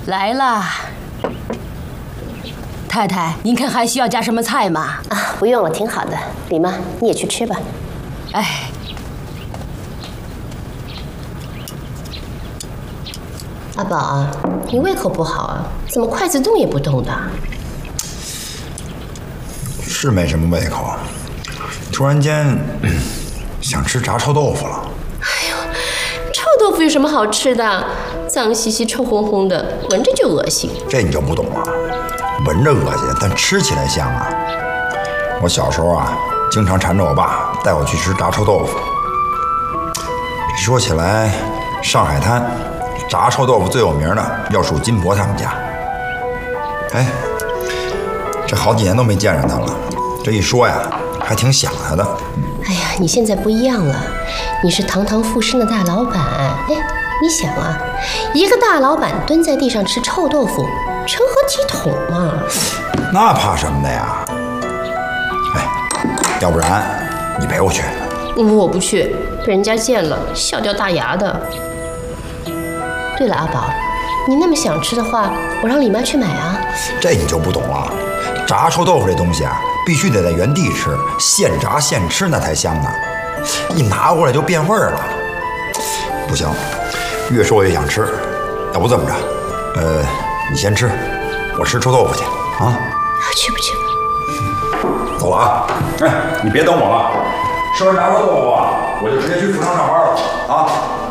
来啦。太太，您看还需要加什么菜吗？ 啊，不用了，挺好的。李妈，你也去吃吧。 哎， 阿宝啊，你胃口不好啊？怎么筷子动也不动的？ 是没什么胃口，突然间想吃炸臭豆腐了。 哎呦，臭豆腐有什么好吃的？脏兮兮、臭烘烘的，闻着就恶心。 这你就不懂了，闻着恶心，但吃起来香啊。我小时候啊，经常缠着我爸带我去吃炸臭豆腐。说起来，上海滩炸臭豆腐最有名的要数金婆他们家。哎，这好几年都没见着他了，这一说呀，还挺想他的。 哎呀，你现在不一样了，你是堂堂富绅的大老板。哎，你想啊，一个大老板蹲在地上吃臭豆腐，成何体统嘛？ 那怕什么的呀？哎，要不然你陪我去。 我不去，被人家见了笑掉大牙的。对了，阿宝，你那么想吃的话，我让李妈去买啊。 这你就不懂了，炸臭豆腐这东西啊，必须得在原地吃，现炸现吃那才香呢。一拿过来就变味儿了。不行，越说越想吃。要不这么着，你先吃，我吃臭豆腐去啊。 去不去吧？ 走了啊！哎，你别等我了，吃完炸臭豆腐啊，我就直接去富商上班了啊。